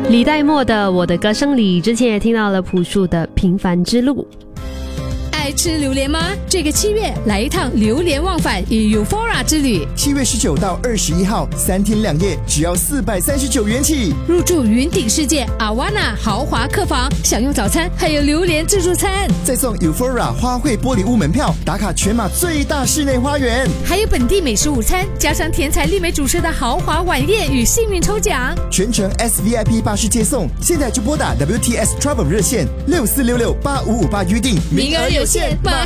李代沫的《我的歌声里》，之前也听到了朴树的《平凡之路》。 爱吃榴莲吗？这个7月来一趟榴莲忘返与 Euphoria 之旅。 7月19到21号，3天2夜，只要439元起。 入住云顶世界 Awana 豪华客房，享用早餐，还有榴莲自助餐， 再送 Euphoria 花卉玻璃屋门票，打卡全马最大室内花园， 还有本地美食午餐，加上天才丽美主持的豪华晚宴与幸运抽奖， 全程 SVIP 巴士接送。现在就拨打 WTS Travel 热线64668558预定， 名额有限，马